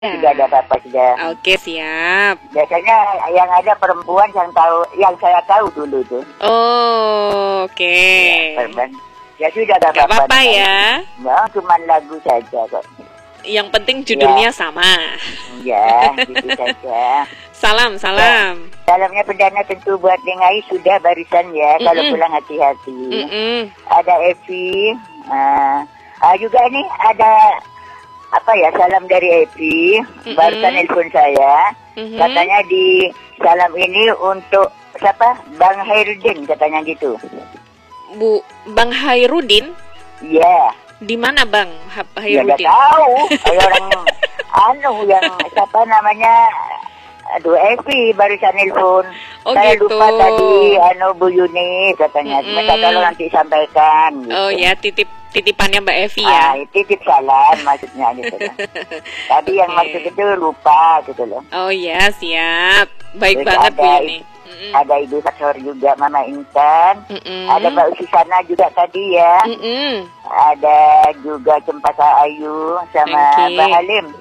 Tidak ada apa-apa sudah. Oke, siap. Biasanya yang ada perempuan yang saya tahu dulu tuh. Oh, oke. Ya, perempuan. Ya sudah ada Gak apa-apa. apa-apa ya. Ya, cuma lagu saja kok. Yang penting judulnya sama. Ya, gitu saja. Salam. Salamnya perdana tentu buat Dengai sudah barisan ya. Kalau pulang hati-hati. Ada Evi. Juga ini ada salam dari Evi. Barusan nelfon saya. Katanya di salam ini untuk siapa? Bang Hairudin katanya gitu. Bang Hairudin? Iya. Di mana Bang Ya Hairudin? gak tahu. Orang yang siapa namanya? Aduh, Evi barusan nelfon. Oh, Saya gitu. lupa tadi Bu Yuni katanya. Minta tolong nanti sampaikan gitu. Oh ya, titipannya Mbak Evi ya. Titip salam maksudnya gitu loh. Tadi yang maksud itu lupa gitu loh. Oh ya, siap. Baik Terus banget Bu ada Yuni. Ada Ibu Saksor juga, Mama Intan. Ada Mbak Usisana juga tadi ya. Ada juga Cempaka Ayu sama Mbak Halim.